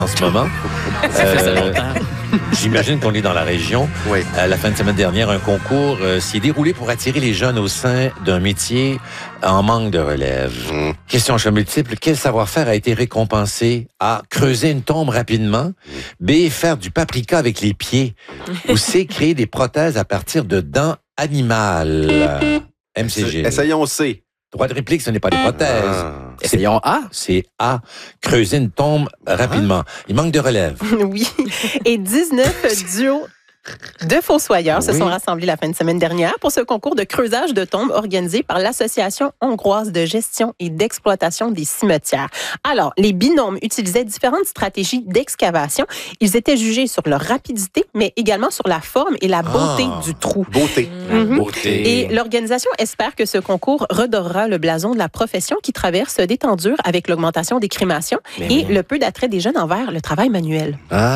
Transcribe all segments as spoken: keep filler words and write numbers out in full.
en ce moment. Ça faisait Euh, longtemps. J'imagine qu'on est dans la région. Oui. À la fin de semaine dernière, un concours euh, s'est déroulé pour attirer les jeunes au sein d'un métier en manque de relève. Mmh. Question à choix multiple. Quel savoir-faire a été récompensé? A. Creuser une tombe rapidement. B. Faire du paprika avec les pieds. Ou C. Créer des prothèses à partir de dents animales. M C G. Essayons C. Droit de réplique, ce n'est pas des prothèses. Ah. Essayons A. C'est A. Creuser une tombe rapidement. Il manque de relève. Oui. Et dix-neuf duos de fossoyeurs se Oui. sont rassemblés la fin de semaine dernière pour ce concours de creusage de tombes organisé par l'Association hongroise de gestion et d'exploitation des cimetières. Alors, les binômes utilisaient différentes stratégies d'excavation. Ils étaient jugés sur leur rapidité, mais également sur la forme et la beauté Ah. du trou. Beauté. Mhm. Beauté. Et l'organisation espère que ce concours redorera le blason de la profession qui traverse des temps durs avec l'augmentation des crémations Mais et oui. le peu d'attrait des jeunes envers le travail manuel.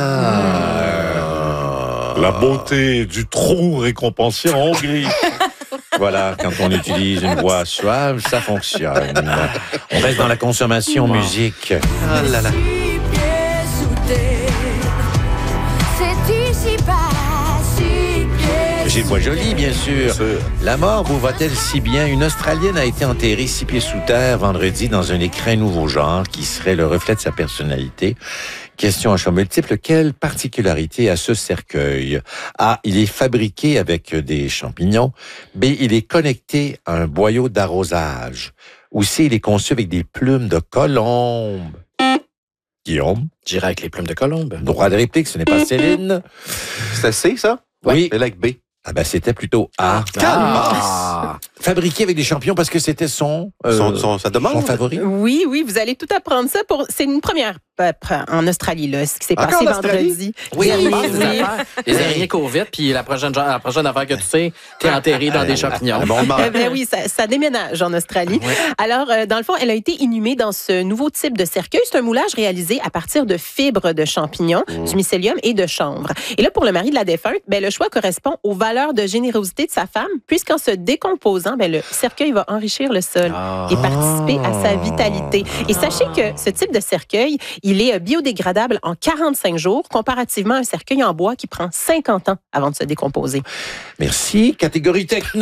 Ah. La beauté du trou récompensé en Hongrie. Voilà, quand on utilise une voix suave, ça fonctionne. On reste dans la consommation musique. Ah là là. Six pieds sous terre, c'est ici pas six pieds. J'ai une voix jolie, bien sûr. La mort vous va-t-elle si bien? Une Australienne a été enterrée six pieds sous terre vendredi dans un écrin nouveau genre qui serait le reflet de sa personnalité. Question à choix multiple. Quelle particularité a ce cercueil? A. Il est fabriqué avec des champignons. B. Il est connecté à un boyau d'arrosage. Ou C. Il est conçu avec des plumes de colombe. Guillaume? J'irai avec les plumes de colombe. Droit de réplique, ce n'est pas Céline. C'était C, ça? Oui. Et avec B. Ah ben, c'était plutôt A. Ah. Fabriqué avec des champignons parce que c'était son, euh, Son, son, sa demande? son favori. Oui, oui, vous allez tout apprendre ça. Pour... C'est une première euh, en Australie, là, ce qui s'est Encore passé en Australie? vendredi. Oui, dernier. Ah, des Oui. affaires. Les araignées courent vite, puis la prochaine, la prochaine affaire que tu sais, t'es enterré dans des champignons. Ah, bon, bon. Eh bien oui, ça, ça déménage en Australie. Ouais. Alors, euh, dans le fond, elle a été inhumée dans ce nouveau type de cercueil. C'est un moulage réalisé à partir de fibres de champignons, du mycélium et de chanvre. Et là, pour le mari de la défunte, ben, le choix correspond aux valeurs de générosité de sa femme, puisqu'en se décomposant, ben, le cercueil va enrichir le sol Ah. et participer à sa vitalité. Et sachez que ce type de cercueil, il est euh, biodégradable en quarante-cinq jours, comparativement à un cercueil en bois qui prend cinquante ans avant de se décomposer. Merci. Catégorie techno.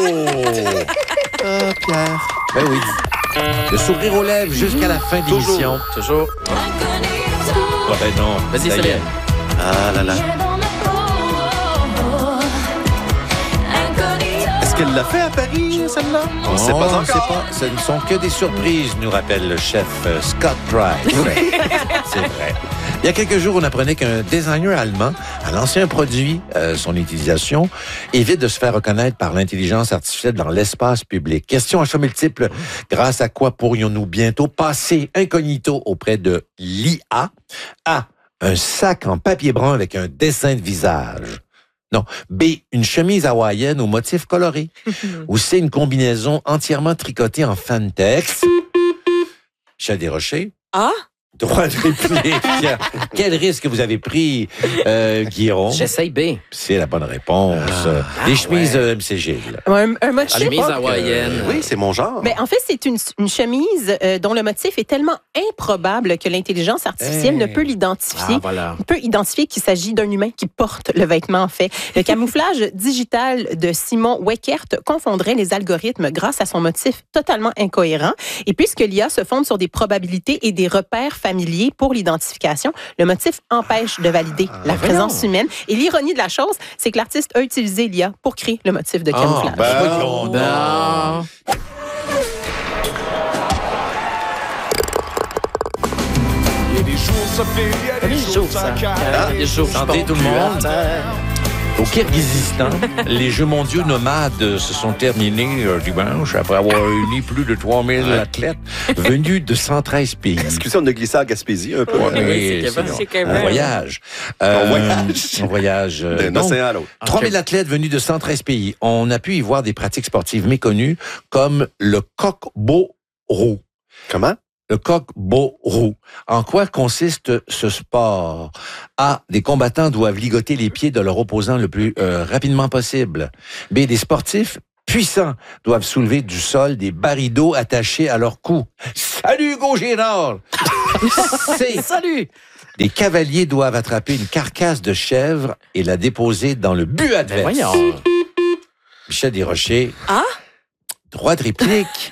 Ah, Pierre. Ben oui. Le sourire aux lèvres jusqu'à la fin de Toujours. l'émission. Toujours. Ah ben non. Vas-y, Ça y est. Céline. Ah là là. Est-ce qu'elle l'a fait à Paris, celle-là? On ne sait Oh, pas on sait encore. pas. Ce ne sont que des surprises, nous rappelle le chef euh, Scott Price. C'est vrai. Il y a quelques jours, on apprenait qu'un designer allemand a lancé un produit. Euh, son utilisation évite de se faire reconnaître par l'intelligence artificielle dans l'espace public. Question à choix multiple. Grâce à quoi pourrions-nous bientôt passer incognito auprès de l'I A? A. Un sac en papier brun avec un dessin de visage. Non. B. Une chemise hawaïenne aux motifs colorés. Ou C. Une combinaison entièrement tricotée en fantex. Michel Desrochers. Ah? Droit de réplique. Quel risque vous avez pris, euh, Guillaume? J'essaye B. C'est la bonne réponse. Les chemises ouais. euh, M C G. Là. Un, un motif. Chemise pas que- hawaïenne. Oui, c'est mon genre. Ben, en fait, c'est une, une chemise euh, dont le motif est tellement improbable que l'intelligence artificielle Hey. ne peut l'identifier. Ah, voilà. On peut identifier qu'il s'agit d'un humain qui porte le vêtement, en fait. Le camouflage digital de Simon Weckert confondrait les algorithmes grâce à son motif totalement incohérent. Et puisque l'I A se fonde sur des probabilités et des repères familiers pour l'identification, le motif empêche de valider la présence humaine. Et l'ironie de la chose, c'est que l'artiste a utilisé l'I A pour créer le motif de camouflage. ben, voyons donc. Non. Les jours, ça. Les jours, Santé, tout le monde. Au Kirghizistan, les Jeux mondiaux nomades se sont terminés euh, dimanche après avoir réuni plus de trois mille athlètes venus de cent treize pays. Excusez, on a glissé à Gaspésie un peu. Ouais, mais Oui, c'est c'est Kevin. long. C'est Kevin. Un voyage. Un voyage. Un voyage. euh, D'un donc, océan à l'autre. trois mille athlètes venus de cent treize pays. On a pu y voir des pratiques sportives méconnues comme le coq-beau-roux. Comment? Le coq-beau-roux. En quoi consiste ce sport? A. Des combattants doivent ligoter les pieds de leur opposant le plus euh, rapidement possible. B. Des sportifs puissants doivent soulever du sol des barils d'eau attachés à leur cou. Salut, Hugo Girard! C. Salut! Des cavaliers doivent attraper une carcasse de chèvre et la déposer dans le but Ben adverse. voyons. Michel Desrochers. Ah? Droit de réplique.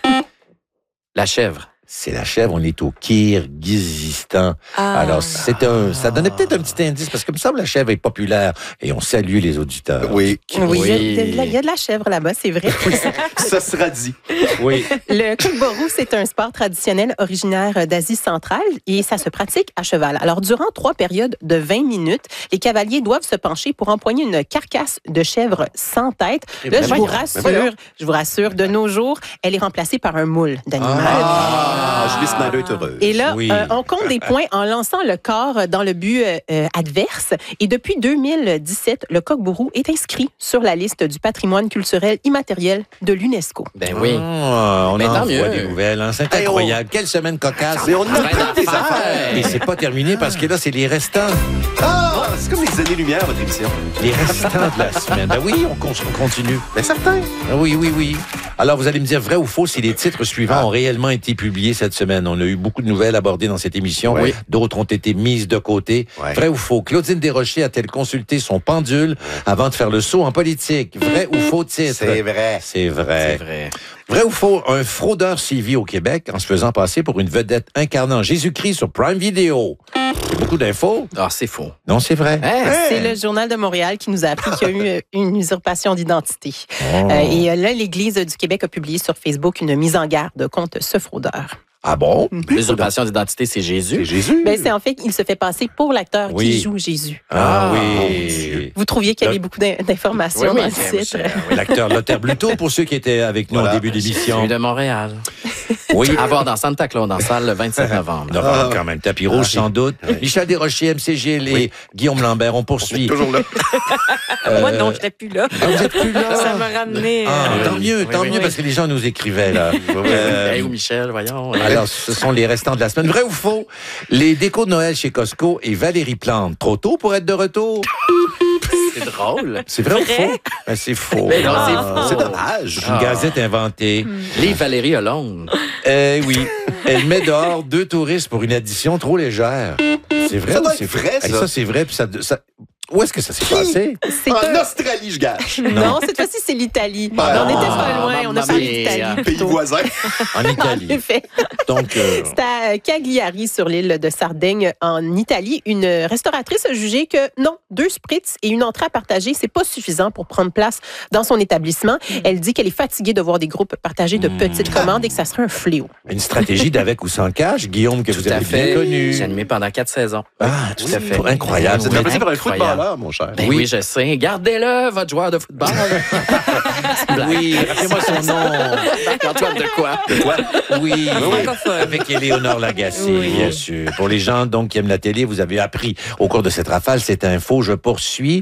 La chèvre. C'est la chèvre, on est au Kirghizistan. Ah. Alors, c'est un, ça donnait peut-être un petit indice, parce que, il me semble, la chèvre est populaire, et on salue les auditeurs. Oui, Oui, il y a- Oui. il y, a de la- il y a de la chèvre là-bas, c'est vrai. ça sera dit. Oui. Le kookaburra, c'est un sport traditionnel originaire d'Asie centrale et ça se pratique à cheval. Alors, durant trois périodes de vingt minutes, les cavaliers doivent se pencher pour empoigner une carcasse de chèvre sans tête. Là, je vous rassure, je vous rassure, de nos jours, elle est remplacée par un moule d'animal. Ah, Julie Snyder est heureuse. Et là, Oui. euh, on compte des points en lançant le corps dans le but euh, euh, adverse. Et depuis deux mille dix-sept, le coq-bourou est inscrit sur la liste du patrimoine culturel immatériel de l'UNESCO. Ben oui. Ah, on Mais en tant voit mieux. des nouvelles. hein. C'est Hey, on- incroyable. Quelle semaine cocasse. Mais on a Plein plein des d'affaires. affaires. Et c'est pas terminé parce que là, c'est les restants. Ah, c'est comme les années-lumière, votre émission. Les restants de la semaine. Ben oui, on, con- on continue. Ben certain. Ah oui, oui, oui. Alors, vous allez me dire vrai ou faux si les titres suivants Ah. ont réellement été publiés cette semaine. On a eu beaucoup de nouvelles abordées dans cette émission. Oui. D'autres ont été mises de côté. Ouais. Vrai ou faux? Claudine Desrochers a-t-elle consulté son pendule avant de faire le saut en politique? Vrai ou faux titre? C'est vrai. C'est vrai. C'est vrai. Vrai ou faux? Un fraudeur sévit au Québec en se faisant passer pour une vedette incarnant Jésus-Christ sur Prime Video. C'est beaucoup d'infos? Ah, c'est faux. Non, c'est vrai. Hein? C'est le Journal de Montréal qui nous a appris qu'il y a eu euh, une usurpation d'identité. Oh. Euh, et euh, là, l'Église du Québec a publié sur Facebook une mise en garde contre ce fraudeur. Ah bon? L'usurpation d'identité, c'est C'est Jésus. Jésus. Ben, c'est en fait qu'il se fait passer pour l'acteur Oui. qui joue Jésus. Ah, Ah, oui. Vous trouviez qu'il y avait Le- beaucoup d'in- d'informations Oui, oui, dans le c'est- titre. c'est- L'acteur Lothar Bluto, pour ceux qui étaient avec nous Voilà. au début de l'émission. Celui de Montréal. Oui. À voir dans Santa Claus, dans salle, le vingt-sept novembre. Novembre, quand même. Tapis rouge, sans doute. Michel Desrochers, M C Gilles et Oui. Guillaume Lambert, on poursuit. Toujours là. Euh, Moi, non, je n'étais plus là. Ah, vous êtes plus là? Ça m'a ramené. Ah, euh, tant mieux, Oui, tant oui, mieux, oui. parce que les gens nous écrivaient, là. Euh, Hey, ou Michel, voyons. alors, ce sont les restants de la semaine. Vrai ou faux? Les décos de Noël chez Costco et Valérie Plante. Trop tôt pour être de retour? C'est drôle. C'est vrai, ou Vrai? faux? Ben, c'est faux. Mais non, c'est Ah, faux. C'est dommage. Une gazette inventée. Les Valérie Hollande. Eh oui. Elle met dehors deux touristes pour une addition trop légère. C'est vrai Ça ou doit c'est être vrai, Eh, ça. ça, c'est vrai. Puis ça, ça- Où est-ce que ça s'est passé? C'est En un- Australie, je gâche. Non, cette fois-ci, c'est l'Italie. Ah, on était pas loin, on a mamma parlé mia. d'Italie Pays plutôt. voisin. En En Italie. effet. Donc, euh, C'est à Cagliari, sur l'île de Sardaigne, en Italie. Une restauratrice a jugé que non, deux spritz et une entrée à partager, c'est pas suffisant pour prendre place dans son établissement. Elle dit qu'elle est fatiguée de voir des groupes partager de petites commandes et que ça serait un fléau. une stratégie d'avec ou sans cash, Guillaume, que vous Tout à avez fait. bien connu. J'ai animé pendant quatre saisons. Ah, tout à fait. Incroyable. C'est Oui, remplacé par un incroyable. footballeur, mon cher. Ben oui. je sais. Gardez-le, votre joueur de football. Oui, rappelez-moi son nom. Antoine de quoi? Toi? Oui, Francophone. avec Éléonore Lagacé, bien sûr. Pour les gens donc qui aiment la télé, vous avez appris au cours de cette rafale cette info. Je poursuis.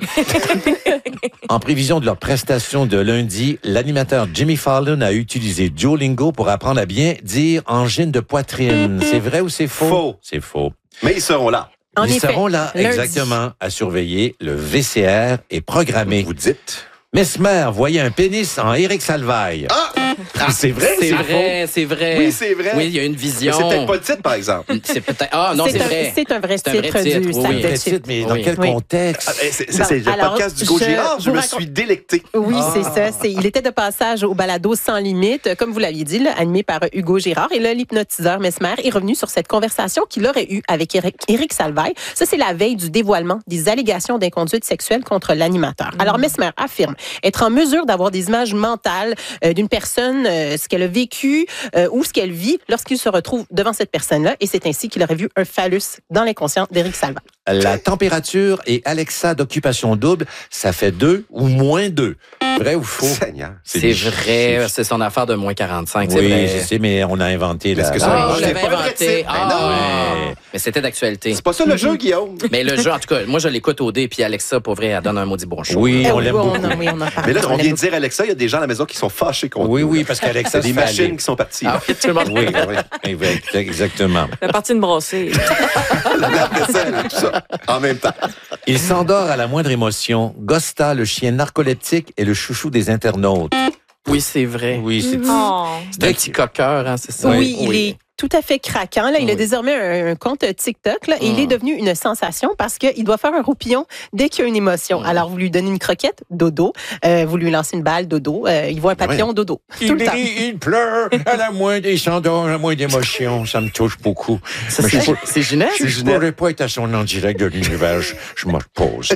En prévision de leur prestation de lundi, l'animateur Jimmy Fallon a utilisé Duolingo pour apprendre à bien dire angine de poitrine. C'est vrai ou c'est faux? Faux. C'est faux. Mais ils seront là. En Ils effet, seront là, lundi. exactement, à surveiller. Le V C R est programmé. Vous dites. Mesmer voyait un pénis en Éric Salvaille. Ah! C'est vrai? C'est c'est vrai, c'est vrai. Oui, c'est vrai. Oui, il y a une Mais vision. c'est peut-être pas le titre, par exemple. C'est peut-être. Ah, non, c'est un- vrai. C'est un vrai C'est un vrai titre, titre, du oui, sac oui. de Vrai chips. titre, mais dans Oui. quel Oui. contexte? Ah, eh, C'est c'est- Bon, c'est le alors, podcast du Go je Girard. Je vous me raconte- suis délecté. Oui, Ah. c'est ça. C'est, il était de passage au balado Sans Limite, comme vous l'aviez dit, là, animé par Hugo Girard. Et là, l'hypnotiseur Mesmer est revenu sur cette conversation qu'il aurait eue avec Éric, Éric Salvaille. Ça, c'est la veille du dévoilement des allégations d'inconduite sexuelle contre l'animateur. Alors, Mesmer affirme être en mesure d'avoir des images mentales euh, d'une personne, euh, ce qu'elle a vécu euh, ou ce qu'elle vit lorsqu'il se retrouve devant cette personne-là. Et c'est ainsi qu'il aurait vu un phallus dans l'inconscient d'Éric Salvaille. La température et Alexa d'occupation double, ça fait deux ou moins deux. Vrai ou faux? Seigneur. C'est des vrai, chiffres. c'est son affaire de moins quarante-cinq, c'est Oui, vrai. je sais, mais on a inventé Est-ce la... que ça- Ah, Ah, je c'est l'avais pas le vrai inventé. titre. Ah, Ben non. Ouais. mais c'était d'actualité. C'est pas ça le jeu, Guillaume. Mais le jeu, en tout cas, moi, je l'écoute au dé, puis Alexa, pour vrai, elle donne un maudit bon show. Oui, Eh on oui, l'aime on, beaucoup. oui, on en parle. Mais là, on l'aime vient de beaucoup. dire Alexa, il y a des gens à la maison qui sont fâchés contre Oui, nous, oui, là. parce qu'Alexa C'est des se fait machines aller. qui sont parties. Ah, oui, tout le monde. Oui, oui, exactement. La partie de brasser. La vaisselle, tout ça, en même temps. Il s'endort à la moindre émotion. Gosta, le chien narcoleptique, est le chouchou des internautes. Oui, c'est vrai. Oui, c'est... Oh. C'est un petit coqueur, hein, c'est ça? Oui, il est tout à fait craquant. Là. Il a Oui. désormais un, un compte TikTok là, et il est devenu une sensation parce qu'il doit faire un roupillon dès qu'il y a une émotion. Alors, vous lui donnez une croquette, dodo. Euh, vous lui lancez une balle, dodo. Euh, il voit un papillon, dodo. Tout Il, le temps. rit, il pleure à la moindre, il s'endort à la moindre émotion. Ça me touche beaucoup. Ça, Mais c'est, je, c'est Ginette? je ne pourrais pas être à son en direct de l'univers. Je, je me repose.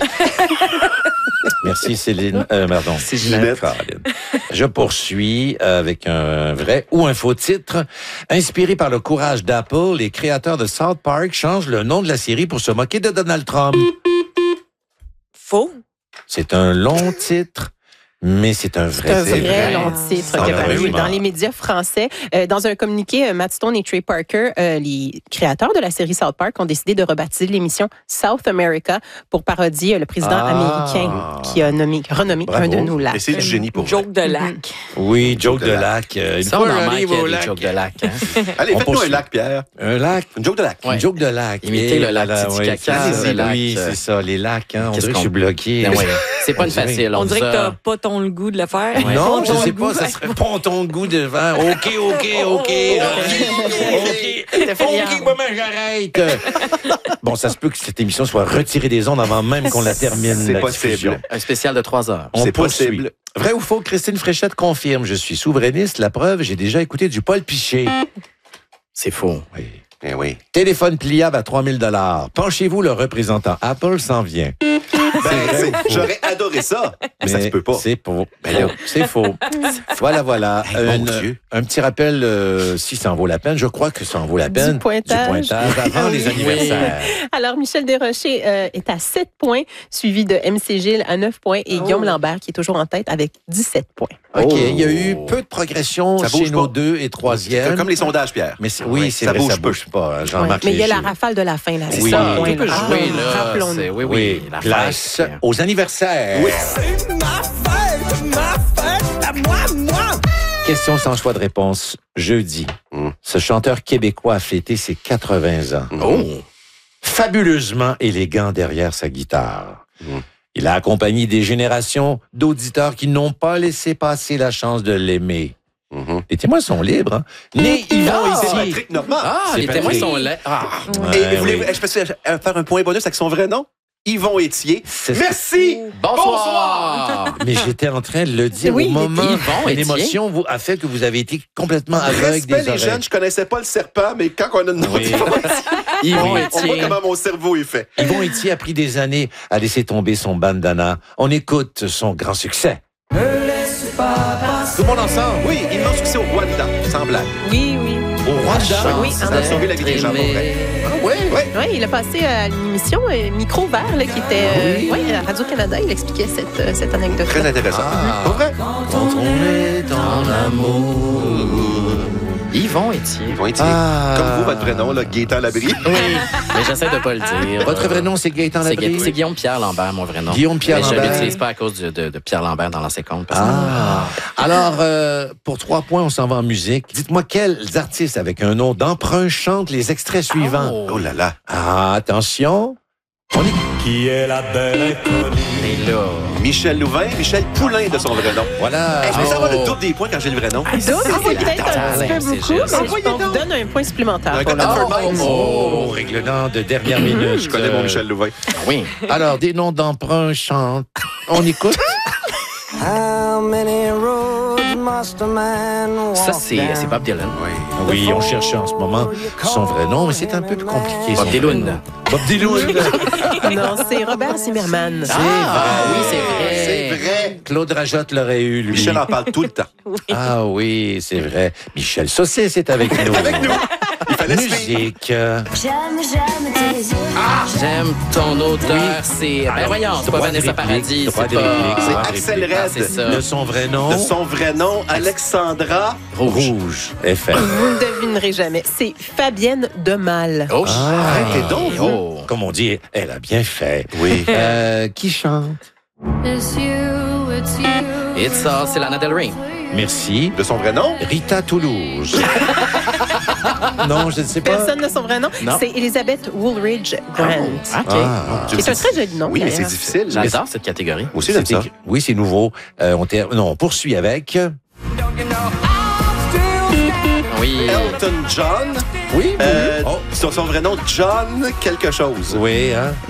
Merci Céline. Euh, pardon. C'est Ginette. Caroline. Je poursuis avec un vrai ou un faux titre. Inspiré par le courage d'Apple, les créateurs de South Park changent le nom de la série pour se moquer de Donald Trump. Faux. C'est un long titre, mais c'est un vrai C'est un titre. vrai long titre Sans qui est paru malheureusement. dans les médias français. Euh, dans un communiqué, euh, Matt Stone et Trey Parker, euh, les créateurs de la série South Park, ont décidé de rebaptiser l'émission South America pour parodier euh, le président Ah. américain qui a nommé, renommé Bravo. un de nos lacs. Et c'est du génie pour vous. Joke de lac. Oui, joke de de lac. Euh, Une Ça, on fois, en j'arrive manque au des lac. jokes de lac. Hein? Allez, On faites-nous un poursuit. lac, Pierre. Un lac. Une joke de lac. Ouais. Une joke de lac. Imiter Et le lac là, Titicaca, oui, le lac, oui, euh, c'est ça, les lacs. Hein. On qu'est-ce dirait que je suis qu'on- bloqué. Ben ouais. C'est pas On une dirait- facile. On dirait que t'as ça. pas ton le goût de le faire. Ouais. Non, je Ton sais le goût. pas, ça serait pas ton goût de vin. OK, OK, OK. OK, OK, moi, j'arrête. Bon, ça se peut que cette émission soit retirée des ondes avant même qu'on la termine. C'est la possible. diffusion. Un spécial de trois heures. On C'est poursuit. possible. Vrai ou faux, Christine Fréchette confirme. Je suis souverainiste. La preuve, j'ai déjà écouté du Paul Piché. C'est faux. Oui. Eh oui. Téléphone pliable à trois mille dollars. Penchez-vous, le représentant Apple s'en vient. Ben, c'est- j'aurais adoré ça, mais, ça se peut pas. C'est faux. Ben là. C'est faux. Voilà, voilà. Hey, mon Un- Dieu. un petit rappel, euh, si ça en vaut la peine. Je crois que ça en vaut la peine. pointage. Du pointage avant les Oui. anniversaires. Alors, Michel Desrochers euh, est à sept points, suivi de M C Gilles à neuf points et Oh. Guillaume Lambert qui est toujours en tête avec dix-sept points. OK. Oh. Il y a eu peu de progression Ça chez bouge nos pas. deux et troisième. Comme les sondages, Pierre. Mais c'est- oui, Ouais, c'est ça vrai, bouge ça peu. bouge pas. hein, Ouais. Jean-Marc Mais il y a la Léger. rafale de la fin, là. Oui. cent Ah, points, Tout peut là. jouer, Ah, là. rappelons-nous. C'est- Oui, oui. Oui, La place fête. aux anniversaires. Oui. Question sans choix de réponse. Jeudi, Mm. ce chanteur québécois a fêté ses quatre-vingts ans. Oh! Fabuleusement élégant derrière sa guitare. Mm. Il a accompagné des générations d'auditeurs qui n'ont pas laissé passer la chance de l'aimer. Mhm. Les témoins sont libres. Hein? Né Yvon C'est ici. Patrick Normand. Ah, C'est les témoins Patrick. sont là. Ah! Et Ouais, voulez-vous, oui. je peux faire un point bonus avec son vrai nom? Yvon Étier. C'est- Merci! Bonsoir! Mais j'étais en train de le dire Oui, au moment Yvon où Étier. l'émotion vous a fait que vous avez été complètement aveugle Respect des les oreilles. jeunes, je connaissais pas le serpent, mais quand on a une Oui. note, Yvon on voit Étier. comment mon cerveau est fait. Yvon Étier a pris des années à laisser tomber son bandana. On écoute son grand succès. Tout le monde ensemble. Oui, immense succès au Rwanda, sans blague. Oui, oui. Au Rwanda. Oui, Ça en a effet. sauvé la vie des gens, pour vrai. Oui. Oui. Oui, il a passé à une émission euh, Micro Vert là, qui était euh, ouais, à Radio-Canada. Il expliquait cette, euh, cette anecdote. Très intéressant. Ah. Pour vrai? Quand on est en amour. Yvon Étier. Yvon Étier. Ah. Comme vous, votre vrai nom, là, Gaétan Labrie. Oui, mais j'essaie de pas le dire. Votre vrai nom, c'est Gaëtan C'est, Labrie? Gu- c'est Guillaume Pierre Lambert, mon vrai nom. Guillaume Pierre mais je Lambert. ne l'utilise pas à cause de, de, de Pierre Lambert dans l'ancien compte. parce que- Ah. Alors, euh, pour trois points, on s'en va en musique. Dites-moi quels artistes avec un nom d'emprunt chantent les extraits suivants. Oh. Oh là là. Ah, attention. On est... Qui est la belle inconnue? Et là, Michel Louvain, Michel Poulain de son vrai nom. Voilà. Hey, je peux Oh. savoir le double des points quand j'ai le vrai nom. Donc, c'est peut-être un petit peu M C beaucoup, G, mais ça. je- on vous donne un point supplémentaire. Un pour gars de le- Hartford Mines. Oh, règlement de dernière minute. Je connais mon Michel Louvain. oui. Alors, des noms d'emprunt chantent. On écoute. Ça, c'est, c'est Bob Dylan. Oui. Oui, on cherche en ce moment son vrai nom, mais c'est un peu plus compliqué. son Bob vrai Dylan. nom. Bob Dylan. Non, c'est Robert Zimmerman. C'est Ah, vrai. oui, c'est vrai. C'est vrai. Claude Rajotte l'aurait eu, lui. Michel en parle tout le temps. Ah oui, c'est vrai. Michel Saucé, c'est avec nous. Avec nous. Il fallait se faire. Musique. euh, J'aime, j'aime tes yeux. J'aime ton odeur. C'est. Ben voyons, c'est pas droit de Vanessa réplique, Paradis. droit C'est de pas. réplique, C'est droit de Axel réplique. Red. C'est ça. De son vrai nom. De son vrai nom, Alexandra. Rouge. F R. Vous ne devinerez jamais. C'est Fabienne Demal. Oh, Ah. Arrêtez donc, vous. Oh. Comme on dit, elle a bien fait. Oui. Euh, qui chante? It's you, it's you. It's all, c'est Lana Del Rey. Merci. De son vrai nom? Rita Toulouse. Non, je ne sais pas. Personne n'a son vrai nom. Non. C'est Elizabeth Woolridge Grant. OK. Ah. Dieu, C'est un très joli nom. Oui, mais c'est d'ailleurs. difficile. J'adore cette catégorie. Moi aussi, j'aime C'est ça. écrit- Oui, c'est nouveau. Euh, on, ter- non, on poursuit avec. oui. Elton John. Oui, oui. Euh, Oh. son, son vrai nom, John quelque chose. Oui, hein?